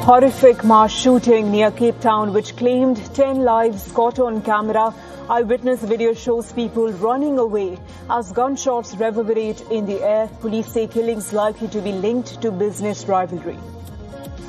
horrific mass shooting near Cape Town which claimed 10 lives caught on camera. Eyewitness video shows people running away as gunshots reverberate in the air. Police say killings likely to be linked to business rivalry.